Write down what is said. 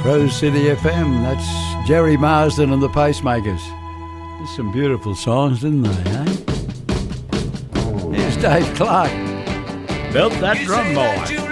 Rose City FM, that's Jerry Marsden and the Pacemakers. There's some beautiful songs, didn't they, eh? Here's Dave Clark. Belt that drum, boy.